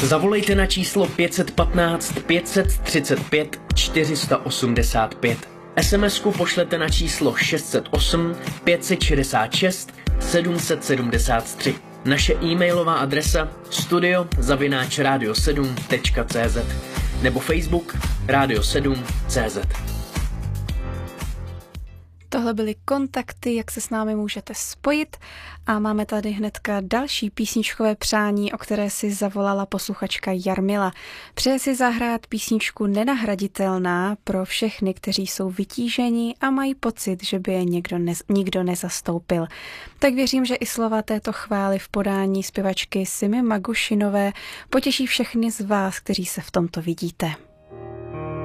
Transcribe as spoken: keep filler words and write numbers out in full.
Zavolejte na číslo pět jedna pět, pět tři pět, čtyři osm pět. es em esku pošlete na číslo šest set osm, pět set šedesát šest, sedm set sedmdesát tři. Naše e-mailová adresa studio zavináč radio sedm tečka cé zet nebo Facebook Radio sedm tečka cé zet. Tohle byly kontakty, jak se s námi můžete spojit, a máme tady hnedka další písničkové přání, o které si zavolala posluchačka Jarmila. Přeje si zahrát písničku Nenahraditelná pro všechny, kteří jsou vytíženi a mají pocit, že by je někdo, ne, nikdo nezastoupil. Tak věřím, že i slova této chvály v podání zpěvačky Simy Magušinové potěší všechny z vás, kteří se v tomto vidíte.